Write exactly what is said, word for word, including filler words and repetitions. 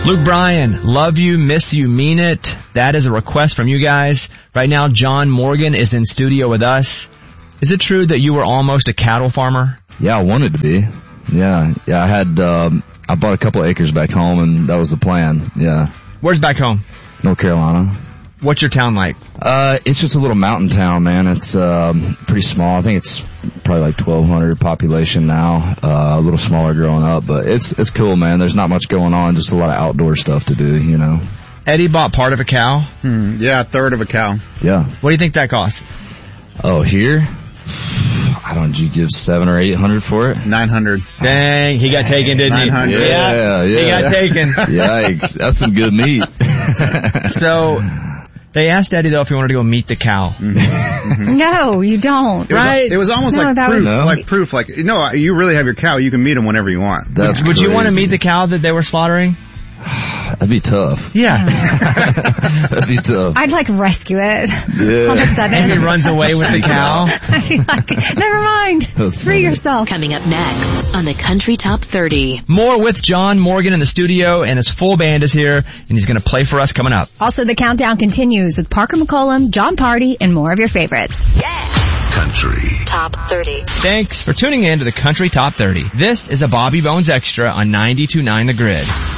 Luke Bryan, love you, miss you, mean it. That is a request from you guys. Right now, John Morgan is in studio with us. Is it true that you were almost a cattle farmer? Yeah, I wanted to be. Yeah, yeah. I had, um, I bought a couple acres back home, and that was the plan. Yeah. Where's back home? North Carolina. What's your town like? Uh, it's just a little mountain town, man. It's, um, pretty small. I think it's probably like twelve hundred population now. Uh, a little smaller growing up, but it's, it's cool, man. There's not much going on, just a lot of outdoor stuff to do, you know. Eddie bought part of a cow? Hmm, yeah, a third of a cow. Yeah. What do you think that costs? Oh, here? I don't know, did you give seven or eight hundred for it? Nine hundred. Dang, he got taken, didn't he? Nine hundred. Yeah, yeah. He got taken. Yikes, that's some good meat. So, they asked Eddie, though, if he wanted to go meet the cow. Mm-hmm. Mm-hmm. No, you don't. It was, right? It was almost No, like that proof, was- No. like proof, like, no, you really have your cow, you can meet him whenever you want. That's Would you want to crazy. meet the cow that they were slaughtering? That'd be tough. Yeah. That'd be tough. I'd like rescue it. Yeah. All of a sudden. And he runs away with the cow. I'd be like, never mind. That's Free funny. yourself. Coming up next on the Country Top thirty. More with John Morgan in the studio, and his full band is here, and he's going to play for us coming up. Also, the countdown continues with Parker McCollum, John Party, and more of your favorites. Country Top thirty. Thanks for tuning in to the Country Top thirty. This is a Bobby Bones Extra on ninety-two point nine The Grid.